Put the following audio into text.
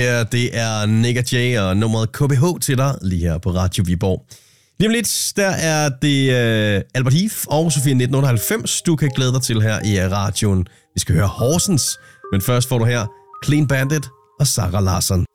her, det er Nick Jay og nummeret KBH til dig, lige her på Radio Viborg. Lige om lidt, der er det Albert Heath og Sofia 1998, du kan glæde dig til her i radioen. Vi skal høre Horsens, men først får du her Clean Bandit og Sarah Larsson.